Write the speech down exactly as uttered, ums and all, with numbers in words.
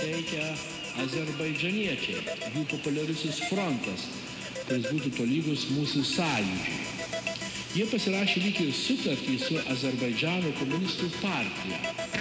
teikia azerbaidžaniečiai, jų populiarusis frontas, kuris būtų tolygus mūsų sąjūdžiui. Jie pasirašė lyg ir sutartį su Azerbaidžano komunistų partija.